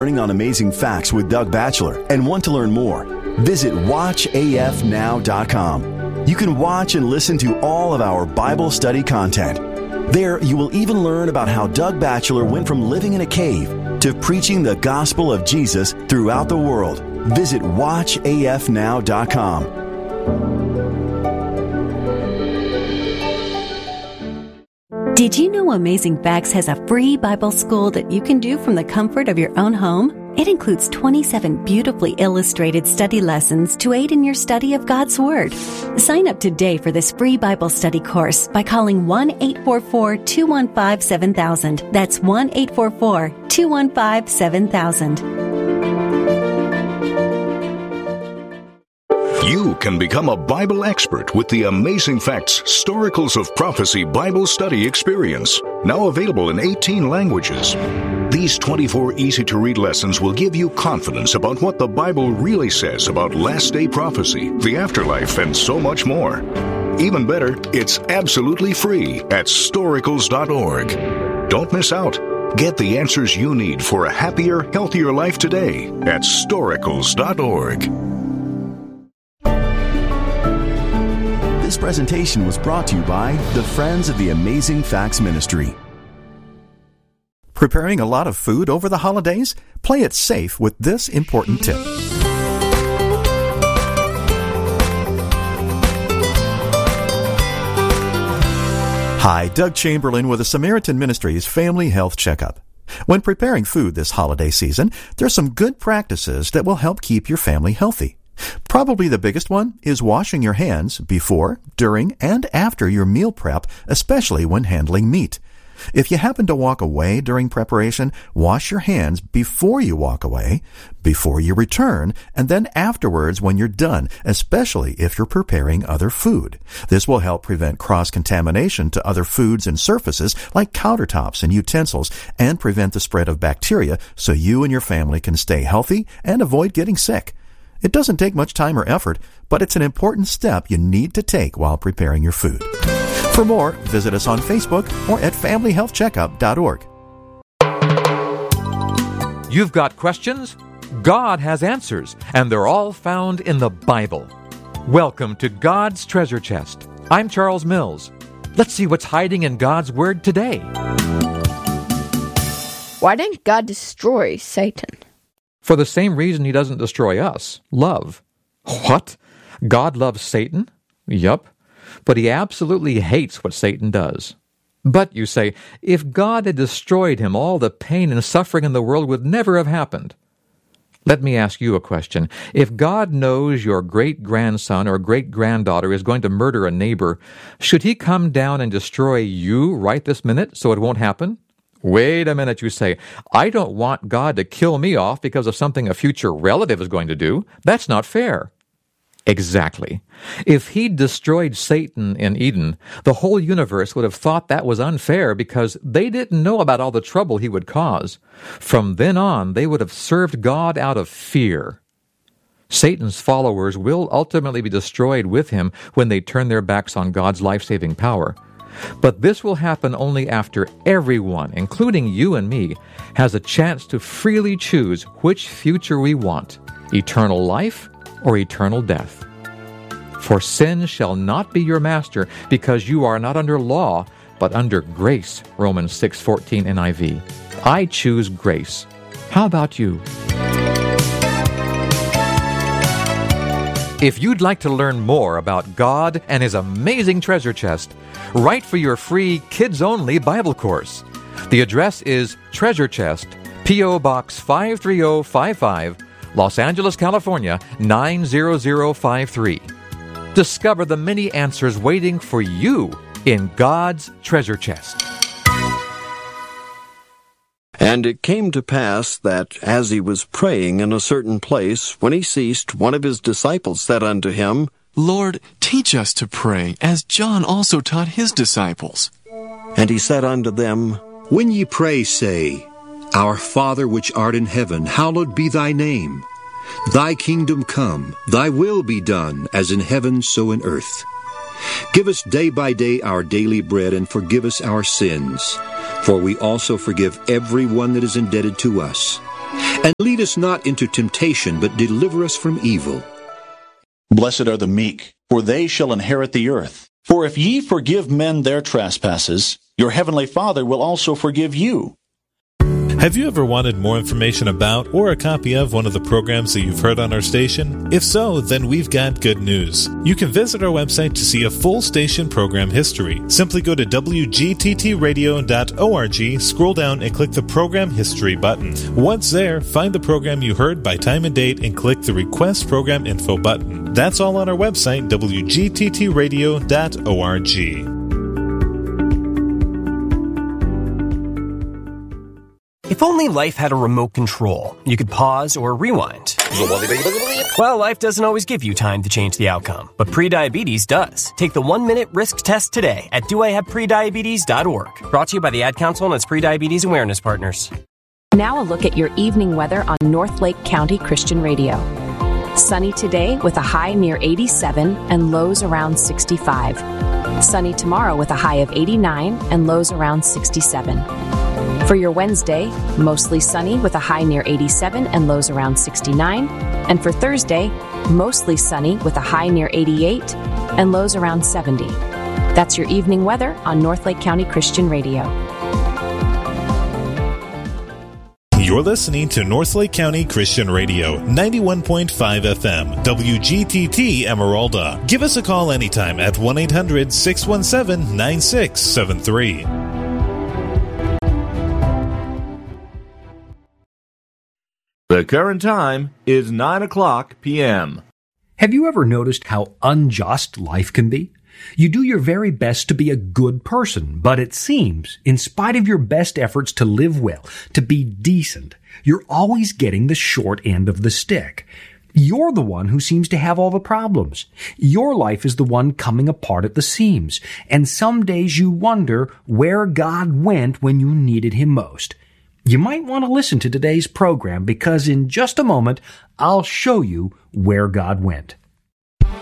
Learning on amazing facts with Doug Batchelor and want to learn more, visit watchafnow.com. You can watch and listen to all of our Bible study content. There, you will even learn about how Doug Batchelor went from living in a cave to preaching the gospel of Jesus throughout the world. Visit watchafnow.com. Did you know Amazing Facts has a free Bible school that you can do from the comfort of your own home? It includes 27 beautifully illustrated study lessons to aid in your study of God's Word. Sign up today for this free Bible study course by calling 1-844-215-7000. That's 1-844-215-7000. You can become a Bible expert with the Amazing Facts Storicals of Prophecy Bible Study Experience, now available in 18 languages. These 24 easy-to-read lessons will give you confidence about what the Bible really says about last-day prophecy, the afterlife, and so much more. Even better, it's absolutely free at storicals.org. Don't miss out. Get the answers you need for a happier, healthier life today at storicals.org. This presentation was brought to you by the Friends of the Amazing Facts Ministry. Preparing a lot of food over the holidays? Play it safe with this important tip. Hi, Doug Chamberlain with the Samaritan Ministries Family Health Checkup. When preparing food this holiday season, there are some good practices that will help keep your family healthy. Probably the biggest one is washing your hands before, during, and after your meal prep, especially when handling meat. If you happen to walk away during preparation, wash your hands before you walk away, before you return, and then afterwards when you're done, especially if you're preparing other food. This will help prevent cross-contamination to other foods and surfaces like countertops and utensils, and prevent the spread of bacteria so you and your family can stay healthy and avoid getting sick. It doesn't take much time or effort, but it's an important step you need to take while preparing your food. For more, visit us on Facebook or at familyhealthcheckup.org. You've got questions? God has answers, and they're all found in the Bible. Welcome to God's Treasure Chest. I'm Charles Mills. Let's see what's hiding in God's Word today. Why didn't God destroy Satan? For the same reason he doesn't destroy us, love. What? God loves Satan? Yup. But he absolutely hates what Satan does. But, you say, if God had destroyed him, all the pain and suffering in the world would never have happened. Let me ask you a question. If God knows your great-grandson or great-granddaughter is going to murder a neighbor, should he come down and destroy you right this minute so it won't happen? Wait a minute, you say. I don't want God to kill me off because of something a future relative is going to do. That's not fair. Exactly. If he'd destroyed Satan in Eden, the whole universe would have thought that was unfair because they didn't know about all the trouble he would cause. From then on, they would have served God out of fear. Satan's followers will ultimately be destroyed with him when they turn their backs on God's life-saving power. But this will happen only after everyone, including you and me, has a chance to freely choose which future we want, eternal life or eternal death. For sin shall not be your master, because you are not under law, but under grace, Romans 6:14 NIV. I choose grace. How about you? If you'd like to learn more about God and His amazing treasure chest, write for your free kids-only Bible course. The address is Treasure Chest, P.O. Box 53055, Los Angeles, California, 90053. Discover the many answers waiting for you in God's treasure chest. And it came to pass that, as he was praying in a certain place, when he ceased, one of his disciples said unto him, Lord, teach us to pray, as John also taught his disciples. And he said unto them, When ye pray, say, Our Father which art in heaven, hallowed be thy name. Thy kingdom come, thy will be done, as in heaven so in earth. Give us day by day our daily bread, and forgive us our sins, for we also forgive every one that is indebted to us. And lead us not into temptation, but deliver us from evil. Blessed are the meek, for they shall inherit the earth. For if ye forgive men their trespasses, your heavenly Father will also forgive you. Have you ever wanted more information about or a copy of one of the programs that you've heard on our station? If so, then we've got good news. You can visit our website to see a full station program history. Simply go to wgttradio.org, scroll down and click the Program History button. Once there, find the program you heard by time and date and click the Request Program Info button. That's all on our website, wgttradio.org. If only life had a remote control, you could pause or rewind. Well, life doesn't always give you time to change the outcome, but prediabetes does. Take the 1-minute risk test today at doihaveprediabetes.org. Brought to you by the Ad Council and its Prediabetes Awareness Partners. Now a look at your evening weather on North Lake County Christian Radio. Sunny today with a high near 87 and lows around 65. Sunny tomorrow with a high of 89 and lows around 67. For your Wednesday, mostly sunny with a high near 87 and lows around 69. And for Thursday, mostly sunny with a high near 88 and lows around 70. That's your evening weather on North Lake County Christian Radio. You're listening to North Lake County Christian Radio, 91.5 FM, WGTT Emeralda. Give us a call anytime at 1-800-617-9673. The current time is 9:00 p.m. Have you ever noticed how unjust life can be? You do your very best to be a good person, but it seems, in spite of your best efforts to live well, to be decent, you're always getting the short end of the stick. You're the one who seems to have all the problems. Your life is the one coming apart at the seams, and some days you wonder where God went when you needed Him most. You might want to listen to today's program because in just a moment, I'll show you where God went.